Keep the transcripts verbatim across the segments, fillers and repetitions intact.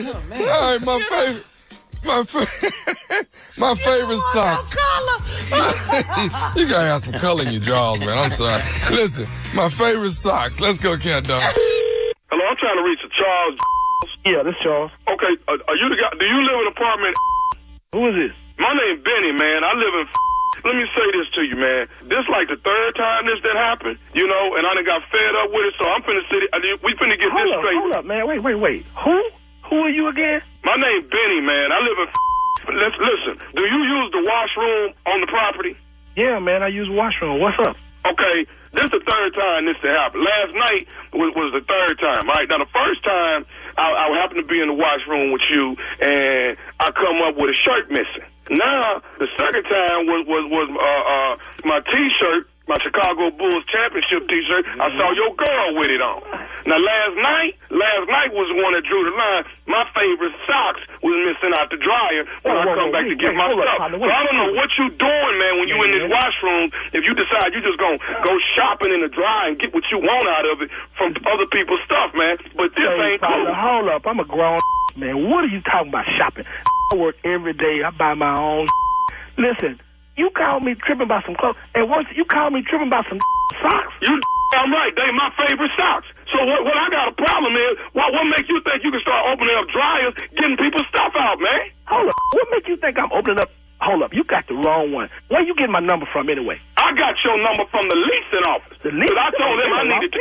Oh, man. All right, my favorite. My, fa- my favorite socks. You gotta have some color in your drawers, man. I'm sorry. Listen, my favorite socks. Let's go, cat dog. Hello, I'm trying to reach a Charles. Yeah, this Charles. Okay, uh, are you the guy? Do you live in an apartment? Who is this? My name's Benny, man. I live in. Let me say this to you, man. This like the third time this that happened, you know, and I done got fed up with it. So I'm finna sit. We finna get hold this up, straight. Hold up, man. Wait, wait, wait. Who? Who are you again? My name's Benny, man. I live in. Let's listen. Do you use the washroom on the property? Yeah, man. I use washroom. What's up? Okay, this is the third time this happened. Last night was, was the third time. All right, now the first time I, I happened to be in the washroom with you, and I come up with a shirt missing. Now the second time was was was uh, uh, my T-shirt, my Chicago Bulls championship T-shirt. Mm-hmm. I saw your girl with it on. Now last night, last night was the one that drew the line. My favorite socks was missing out the dryer when whoa, I come whoa, back wait, to get wait, my stuff. Up, so I don't know what you doing, man, when you yeah, in this washroom. If you decide you just gonna go shopping in the dryer and get what you want out of it from other people's stuff, man. But this hey, ain't cool. Hold up, I'm a grown man. What are you talking about shopping? I work every day. I buy my own. Listen, you called me tripping about some clothes, and once you called me tripping about some socks. You, I'm right. They my favorite socks. So what, what I got a problem is, what, what makes you think you can start opening up dryers, getting people's stuff out, man? Hold up. What makes you think I'm opening up? Hold up. You got the wrong one. Where you getting my number from anyway? I got your number from the leasing office. The leasing? Because I told them I needed to.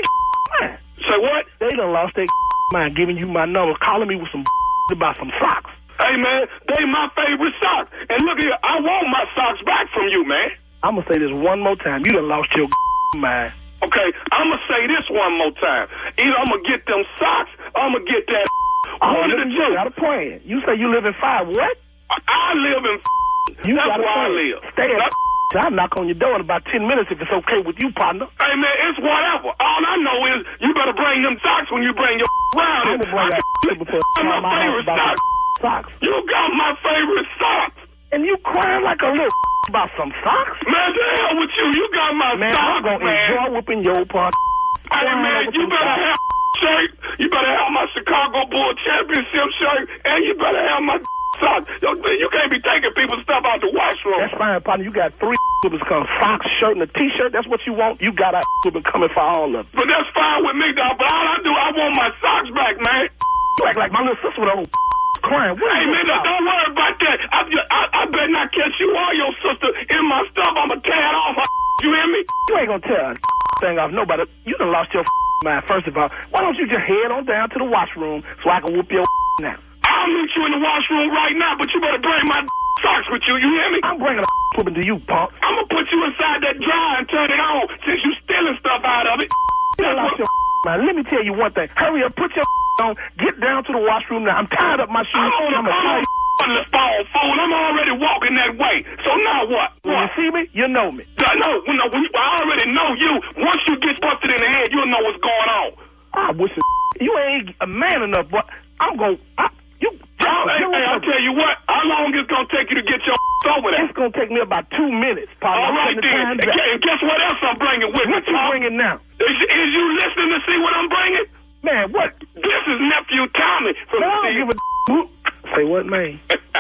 Say what? They done lost their mind giving you my number, calling me with some about some socks. Hey, man, they my favorite socks. And look here, I want my socks back from you, man. I'm going to say this one more time. You done lost your mind. Okay, I'm going to say this one more time. Either I'm going to get them socks or I'm going to get that. Oh, one of the two. You got a plan. You say you live in five. What? I, I live in you That's where I live. Stay in I'll knock on your door in about ten minutes if it's okay with you, partner. Hey, man, it's whatever. All I know is you better bring them socks when you bring your round. I'm going to bring that before my favorite socks. socks. You got my favorite socks. And you crying like a little about some socks? Man, the hell with you. You got my man, socks, I'm gonna man. enjoy whooping your part. Hey, man, you better socks. have shirt. You better have my Chicago Bull championship shirt. And you better have my socks. You can't be taking people's stuff out the washroom. That's fine, partner. You got three whoopers called socks, shirt, and a T-shirt. That's what you want. You got a whooping coming for all of them. But that's fine with me, dog. But all I do, I want my socks back, man. Like, like my little sister with a old crying. What hey, man, don't, don't worry about that. I, I, I better not catch you or your sister in my stuff. I'm going to tear it off. You hear me? You ain't going to tear a thing off nobody. You done lost your mind, first of all. Why don't you just head on down to the washroom so I can whoop your now? I'll meet you in the washroom right now, but you better bring my socks with you. You hear me? I'm bringing a whooping to you, punk. I'm going to put you inside that dryer and turn it on since you stealing stuff out of it. You done lost your mind. Let me tell you one thing. Hurry up, put your on, get down to the washroom now. I'm tired of my shoes. I'm on the phone, the phone, fool. I'm already walking that way. So now what? When what? you see me, you know me. I know. No, when you, I already know you. Once you get busted in the head, you'll know what's going on. I wish it, you ain't a man enough, but I'm going to... You, oh, hey, hey, I'll tell you what. How long is it going to take you to get your over there? It's going to take me about two minutes, partner. All right, then. And, and guess what else I'm bringing with what me, What you bringing now? Is, is you listening to see what I'm bringing? Man, what? This is nephew Tommy from no, the I don't give a say what, man?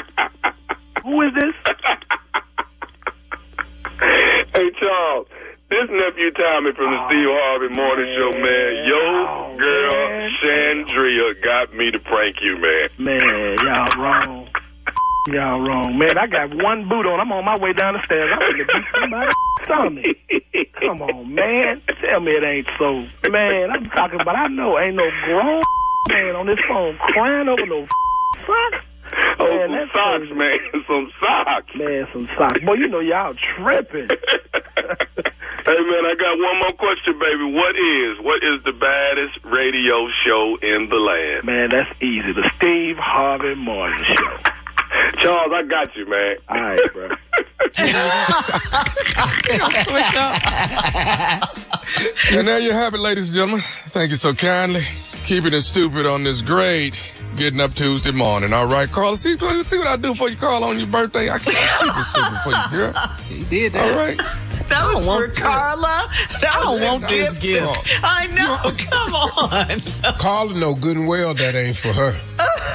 Who is this? Hey, Charles, this nephew Tommy from the oh, Steve Harvey Morning man. Show, man. Yo, oh, girl, man. Chandria got me to prank you, man. Man, y'all wrong. Y'all wrong. Man, I got one boot on. I'm on my way down the stairs. I'm going to beat somebody. Tommy. Come on, man. Tell me it ain't so. Man, I'm talking about, I know ain't no grown man on this phone crying over no socks. Oh, man, some socks, crazy. man. Some socks. Man, some socks. Boy, you know y'all tripping. Hey, man, I got one more question, baby. What is, what is the baddest radio show in the land? Man, that's easy. The Steve Harvey Morning Show. Charles, I got you, man. All right, bro. And there you have it, ladies and gentlemen. Thank you so kindly. Keeping it stupid on this great Getting Up Tuesday morning. All right, Carla, see, see what I do for you, Carla, on your birthday? I can't keep it stupid for you, girl. You did that. All right. That was for Carla. I don't want this gift. I know. Come on. Carla know good and well that ain't for her.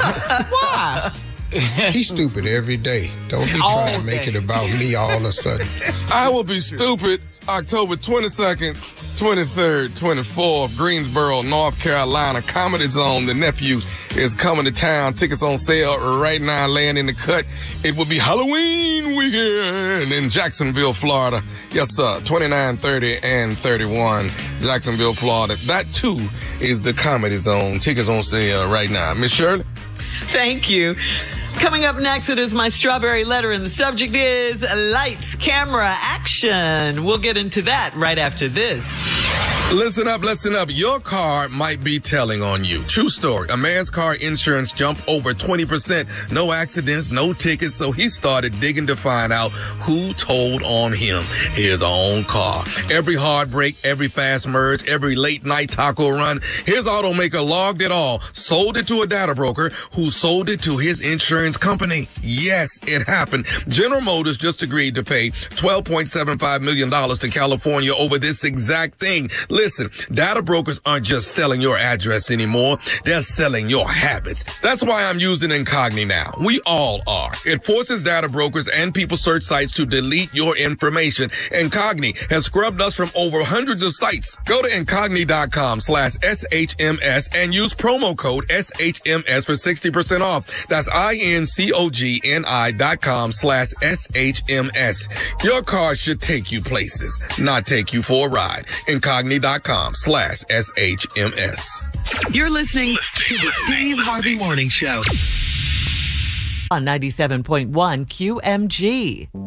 Why? He's stupid every day. Don't be All trying to make day. it about me all of a sudden. I will be stupid October twenty-second, twenty-third, twenty-fourth, Greensboro, North Carolina, Comedy Zone. The nephew is coming to town. Tickets on sale right now, laying in the cut. It will be Halloween weekend in Jacksonville, Florida. Yes, sir. twenty-nine, thirty, and thirty-one, Jacksonville, Florida. That, too, is the Comedy Zone. Tickets on sale right now. Miss Shirley? Thank you. Coming up next, it is my strawberry letter, and the subject is lights, camera, action. We'll get into that right after this. Listen up, listen up. Your car might be telling on you. True story. A man's car insurance jumped over twenty percent. No accidents, no tickets, so he started digging to find out who told on him. His own car. Every hard break, every fast merge, every late night taco run, his automaker logged it all, sold it to a data broker who sold it to his insurance company. Yes, it happened. General Motors just agreed to pay twelve point seven five million dollars to California over this exact thing. Listen, data brokers aren't just selling your address anymore. They're selling your habits. That's why I'm using Incogni now. We all are. It forces data brokers and people search sites to delete your information. Incogni has scrubbed us from over hundreds of sites. Go to Incogni.com slash SHMS and use promo code S H M S for sixty percent off. That's I-N-C-O-G-N-I dot com slash S-H-M-S. Your car should take you places, not take you for a ride. Incogni.com slash S-H-M-S. You're listening to the Steve Harvey Morning Show On ninety-seven point one Q M G.